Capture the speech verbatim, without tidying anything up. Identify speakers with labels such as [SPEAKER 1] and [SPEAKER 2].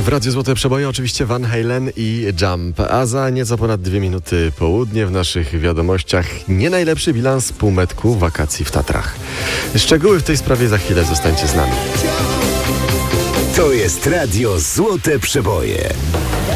[SPEAKER 1] W Radiu Złote Przeboje oczywiście Van Halen i Jump, a za nieco ponad dwie minuty południe w naszych wiadomościach nie najlepszy bilans półmetku wakacji w Tatrach. Szczegóły w tej sprawie za chwilę, zostańcie z nami.
[SPEAKER 2] To jest Radio Złote Przeboje.